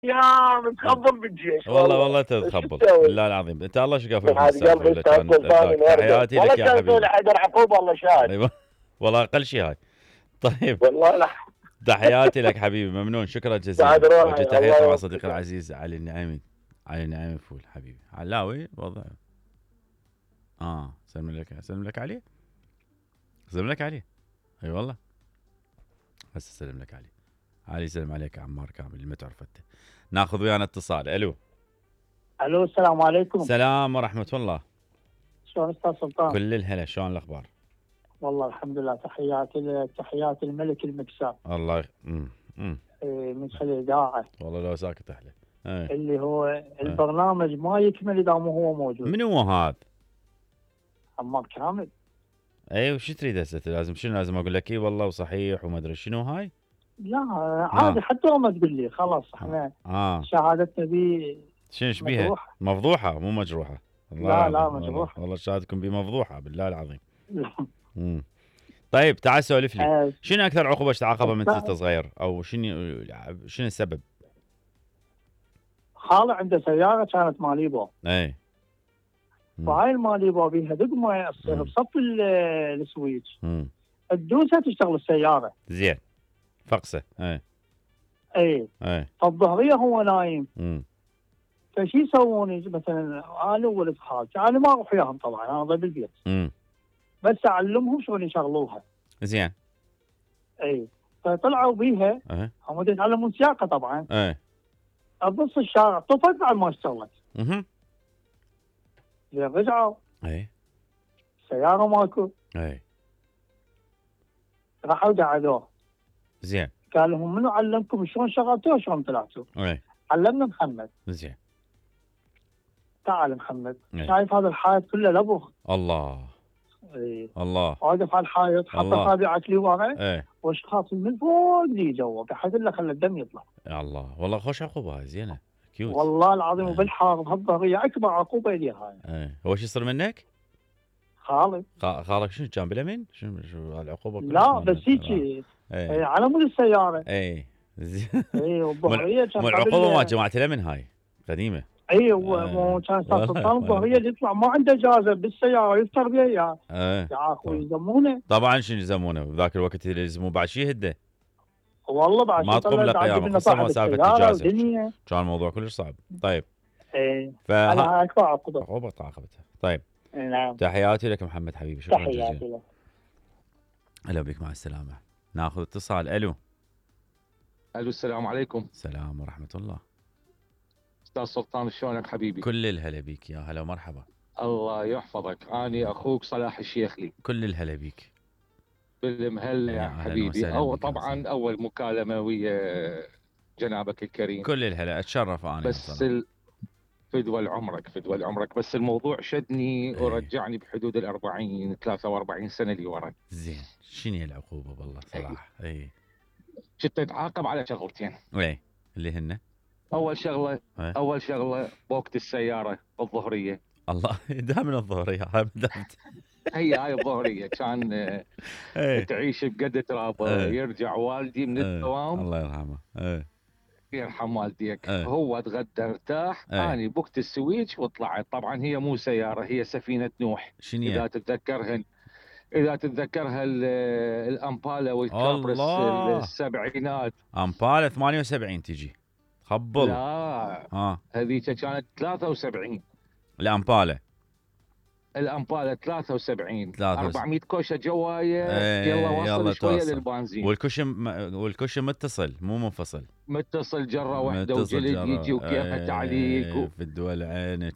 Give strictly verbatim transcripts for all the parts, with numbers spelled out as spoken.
يا متخبل بالجيش والله والله. والله ايش تتخبل تسوي؟ بالله العظيم. انت الله شقافك من هذه السالفه قلب ولا استاذ كان سلطان ذاك. الوردة تحياتي والله، لك يا كان يسوي لي حبيبي. حيدر عقوبه الله شاهد. ايوه والله اقل شيء هاي. طيب والله لا. تحياتي لك حبيبي، ممنون، شكرا بعد جزيلا. روحي وجه تحيه الله طبعا صديقي يوفقك. العزيز علي النعيمي. علي النعيمي فول حبيبي علاوي وضع. اه سلم لك سلم لك عليه. سلم لك عليه. اي أيوة والله. بس اسلم لك عليه. علي يسلم عليك عمار كامل اللي ما تعرفته. ناخذ ويانا اتصال. الو. الو السلام عليكم. السلام ورحمه الله. شلون استاذ سلطان؟ كل الهلا، شلون الاخبار؟ والله الحمد لله، تحياتي تحيات الملك المكساب. الله يخ... امم امم إيه، من الاذاعه. والله لو ساكت احلى. ايه. اللي هو البرنامج ما يكمل اذا مو هو موجود. من هو هذا؟ عمار كامل. اي وش تريد هسه؟ لازم شنو؟ لازم اقول لك اي والله وصحيح وما ادري شنو هاي؟ لا عادي آه. حتى لو ما تقول لي خلاص احنا آه. شهادتنا بي شنو ايش بيها؟ مفضوحه مو مجروحه. الله لا لا مجروحه. والله شهادتكم بي مفضوحه بالله العظيم. امم طيب تعال سولف لي. آه. شنو اكثر عقوبه تعاقبها من انت صغير؟ او شنو شنو السبب؟ خالي عنده سياره كانت ماليبو. اي. فهاي الماليبو بيها دقمه بصف السويتش. تدوسها تشتغل السياره. زين. فقسه. اي. اي. اي. الظهريه هو نايم. امم فشي يسوون مثلا انا وولد خالتي، انا ما اروح وياهم طبعا، انا ضل بالبيت. امم بس اعلمهم شلون يشغلوها. زين. اي. فطلعوا بيها. أه. هم يتعلمون سياقه طبعا. اي. بنص الشارع طفت بعد ما اشتغلت. اها. زين رجعوا. اي. سياره ماكو. اي. راحوا قعدوه. زين. قال لهم منو علمكم شلون شغلتوه شلون طلعتوا؟ اي. علمنا محمد. زين. تعال محمد. أي. شايف هذا الحائط كله لبخ. الله. اي. الله. واقف على الحائط، حط اصابعك لي ورا. اي. واشخاص من فوق لي جوا بحيث انه خلى الدم يطلع. يا الله والله خوش عقوبه هاي زينه. كيوت. والله العظيم. وبالحار بهالظهريه اكبر عقوبه لي هاي. اي. هو شو يصير منك؟ خالي. خالك شنو كان باليمين؟ شنو شو العقوبه؟ لا بس هيك على مود السياره. اي. زين. اي والظهريه كانت العقوبه مال جماعه اليمن هاي قديمه. اي وكان استاذ سلطان الظهريه اللي يطلع ما عنده اجازه بالسياره يفطر بها يا يا اخوي يلزمونه. طبعا شنو يلزمونه بذاك الوقت اللي يلزموه بعد شي هده. والله بعد ما تقوم له قيامه خاصه سالفه اجازه. كان الموضوع كلش صعب. طيب. ايه. ف انا اكبر عقوبه. عقوبه تعاقبتها. طيب. نعم. تحياتي لك محمد حبيبي، شكرا جزيلا. تحياتي لك. هلا بك، مع السلامه. ناخذ اتصال. الو. الو السلام عليكم. السلام ورحمه الله. استاذ سلطان شلونك حبيبي؟ كل الهلا بيك يا هلا ومرحبا. الله يحفظك، اني اخوك صلاح الشيخلي. كل الهلا بيك. بالمهلا يا حبيبي. او طبعا اول مكالمه ويا جنابك الكريم. كل الهلا، اتشرف انا. بس ال... فدوى عمرك فدوى عمرك بس الموضوع شدني ايه. ورجعني بحدود ال أربعين ثلاثة وأربعين سنه اللي ورا. زين. شنو العقوبه بالله صراحه؟ اي. ايه. كنت اتعاقب على شغلتين. اي اللي هن اول شغله ايه. اول شغله بوقت السياره الظهريه. الله دائما الظهريه هاي بدأت. هي هاي الظهريه كان ايه. تعيش بقد ترابه. ايه. يرجع والدي من ايه. الدوام الله يرحمه. ايه. يرحم والديك. ايه. هو تغدى ارتاح. ايه. اني بوقت السويتش وطلعت. طبعا هي مو سياره، هي سفينه نوح. شنو اذا تتذكرهن اذا تتذكرها الامبالا والكابرس السبعينات. امبالا ثمانية وسبعين تجي خبل. لا اه هذيك كانت ثلاثة وسبعين. الامبالا الامبالا ثلاثة وسبعين. ثلاثة أربعمية كوشه جوايه. ايه. يلا وصل يلا شويه توصل. للبنزين. والكشم والكشم متصل مو منفصل. متصل جره واحده وجلد يجي وكيفها ايه. تعليق و... في الدول عينك.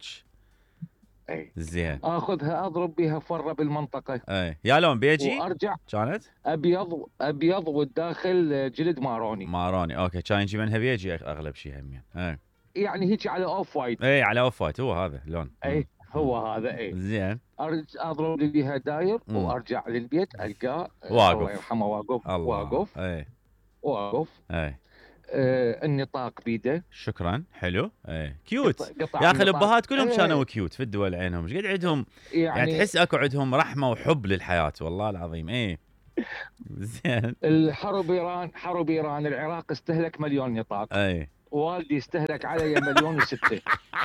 اي زين. اخذها اضرب بها فره بالمنطقه. اي يا لون بيجي وارجع. كانت ابيض ابيض والداخل جلد ماروني. ماروني اوكي. كان يجي منها بيجي اغلب شيء همين. اي يعني هيك على اوف وايت. اي على اوف وايت هو هذا لون. اي هو هذا. اي زين. ارجع اضرب لي بها داير. مم. وارجع للبيت القاه واقف. الله يرحمه واقف. الله. واقف. اي واقف. اي آه النطاق بيده. شكرا حلو. ايه كيوت يا اخي. الابهات كلهم ايه. كانوا كيوت في الدول عينهم. ايش قد عندهم يعني, يعني تحس اكو عندهم رحمه وحب للحياه والله العظيم. ايه زين. الحرب ايران حرب ايران العراق استهلك مليون نطاق. ايه والدي استهلك علي مليون وستة.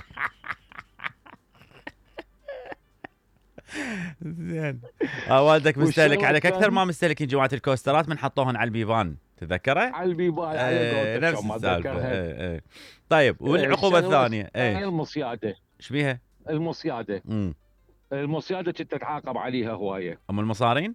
زين. اه والدك مستهلك عليك اكثر ما مستهلكين جماعه الكوسترات من حطوهن على البيبان، تذكره؟ على البيبان على ايه قولتك نفس ما السالفه. اتذكرها. ايه ايه. طيب والعقوبه الثانيه؟ ايه المصياده. ايش بيها؟ المصياده. امم المصياده كنت تتعاقب عليها هوايه. ام المصارين؟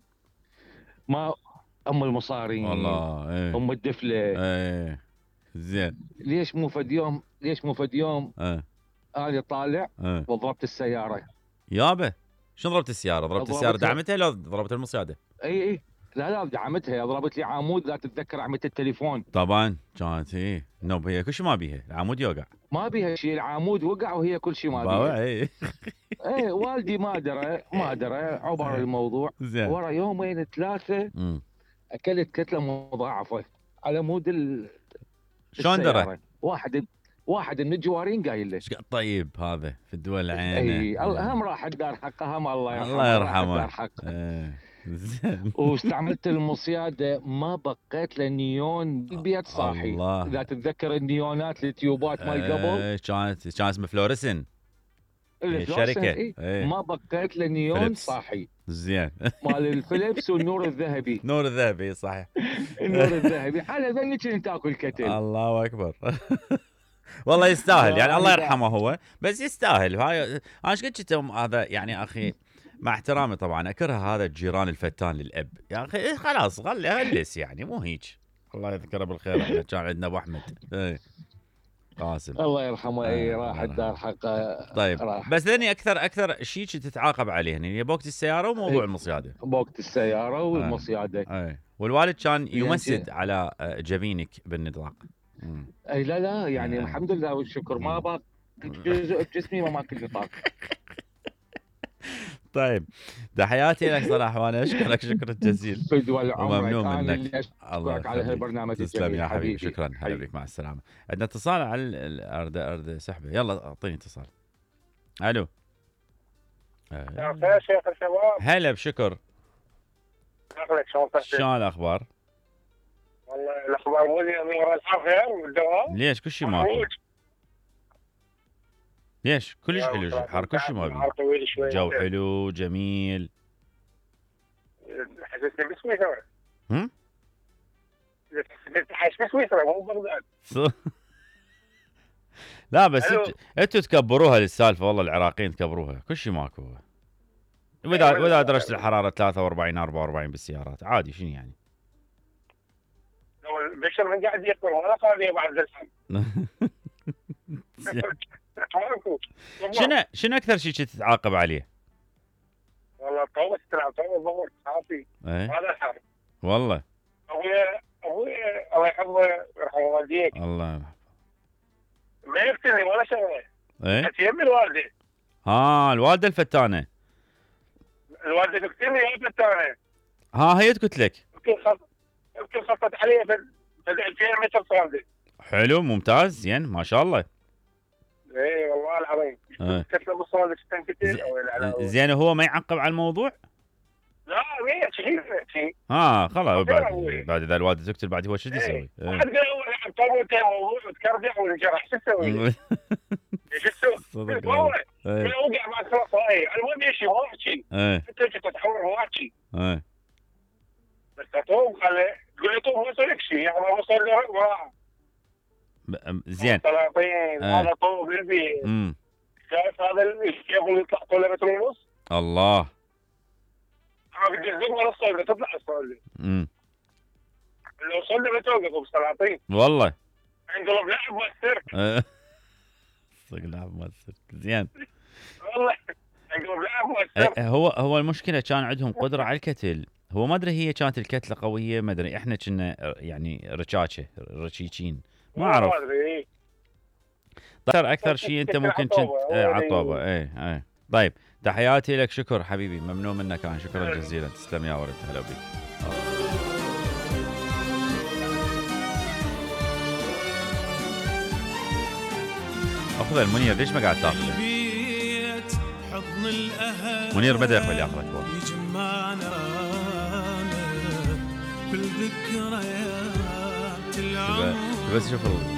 ما ام المصارين والله ايه. ام الدفله. ايه زين. ليش مو فد يوم ليش مو فد يوم ايه انا طالع ايه وضربت السياره. يابا شو ضربت السياره؟ ضربت السياره ضربتها. دعمتها لو ضربت المصياده؟ اي اي لا لا دعمتها، ضربت لي عمود لا تتذكر عملت التليفون. طبعا كانت ايه نوب هي كل شيء ما بيها، العمود يوقع. ما بيها شيء، العمود وقع وهي كل شيء ما بيها. باوع ايه. ايه والدي ما درى ما درى عبر الموضوع. زين. ورا يومين ثلاثه امم اكلت كتله مضاعفه على مود ال... شلون درى؟ السيارة. واحد واحد من الجوارين قايل له. ايش قد طيب هذا في الدول العينه. اي الله هم راح الدار حقه، هم الله يرحمه. الله راح الدار يرحمه. حقه. ايه زين. واستعملت المصياده ما بقيت له نيون بالبيت صاحي. الله. اذا تتذكر النيونات التيوبات مال قبل. ايه كانت كان اسمه فلوريسن. الشركه. إيه؟ ايه. ما بقيت له نيون فيليبس. صاحي. زين. مال الفليبس والنور الذهبي. نور الذهبي صحيح. النور الذهبي على ذني كنت تاكل كتل. الله اكبر. والله يستاهل يعني الله يرحمه هو، بس يستاهل. هاي انا ايش قد كنت هذا يعني اخي مع احترامي طبعا اكره هذا الجيران الفتان للاب يا اخي. إيه خلاص خلي هلس يعني مو هيك. الله يذكره بالخير. احنا كان عندنا ابو احمد ايه قاسم الله يرحمه. اي آه، راح الله الدار حقه. طيب راح. بس ذني اكثر اكثر شيء تتعاقب عليه يعني بوقت السياره وموضوع إيه. المصياده. بوقت السياره والمصياده. اي والوالد كان يعني يمسد على آه، جبينك بالنطاق. مم. اي لا لا يعني آه. الحمد لله والشكر ما باق جزء بجسمي ما ماكل نطاق. طيب تحياتي لك صراحه وانا اشكرك شكرا جزيلا فدوى وممنون عمرك. أنا منك. اللي الله اشكرك على يخليك. هالبرنامج تسلم الجميل يا حبيبي. حبيبي. شكرا هلا حبيبي. بك مع السلامه. عندنا اتصال على الارض ارض سحبه. يلا اعطيني اتصال. الو. يا خير شيخ الشباب. هلا بشكر. شكلك شلون تحسن؟ شلون الاخبار؟ والله الاخبار مو زين، امور الحال خير والدوام. ليش كل شيء ماكو؟ ليش كلش حلو الحر كل شيء ما النهار طويل شوي. جو حلو جميل. حسسني بسويسرا. هم؟ حسسني عايش بسويسرا مو بغداد. لا بس ألو. انتوا انتوا تكبروها للسالفه والله العراقيين تكبروها كل شيء ماكو. واذا أيوة. واذا درجه الحراره ثلاثة وأربعين أربعة وأربعين بالسيارات عادي شنو يعني؟ لو البشر من قاعد يقبل ولا قاضي بعد الحين. ماكو. شنو شنو اكثر شيء كنت تتعاقب عليه؟ والله طول تلعب طول ضغط عافي. ايه هذا الحال. والله ابويا ابويا الله يحفظه يرحم والديك. الله يرحمه. ما يقتلني ولا شغله. ايه كانت يمي الوالده. ها الوالده الفتانه. الوالده تقتلني يا فتانه. ها هي قلت لك. يمكن خط يمكن خطت علي في ألفين متر صامده. حلو ممتاز زين ما شاء الله. اي والله العظيم. إيه. كتله بالصوت تنكتل او لا. زين هو ما يعقب على الموضوع؟ لا مية شيء شيء. ها خلاص بعد أبوي. بعد اذا الوالده تقتل بعد هو شو بده يسوي؟ واحد قال هو لعب طاولتين وتكربع ونجرح شو تسوي؟ شو تسوي؟ صدق والله ايه وقع مع خلاص هاي المهم يمشي هو احكي ايه انت كنت تحور هو احكي ايه بس اطوم خلي تقول لي طوم وصل لك شيء يعني ما وصل لي ما ب- زين ثلاثين آه. هذا طوم بالبيت امم شايف هذا الشيخ يطلع طوله متر ونص الله انا بدي الزق ولا الصوله تطلع الصوله امم لو صلي بتوقف بسلاطين والله انقلب لاعب مؤثر إيه. صدق لعب مؤثر زين. والله انقلب لاعب مؤثر إيه، هو هو المشكله كان عندهم قدره على الكتل. هو ما ادري هي كانت الكتله قويه ما ادري احنا كنا يعني رشاشه رشيشين ما اعرف. ما ادري اكثر اكثر شيء انت ممكن كنت عطوبة. إيه، عطوبه ايه ايه. طيب تحياتي لك شكر حبيبي ممنون منك انا شكرا جزيلا تسلم يا ولد هلا بك. اخذ المنير ليش ما قاعد تاخذه؟ منير بدا يقبل ياخذك هو. بس شوف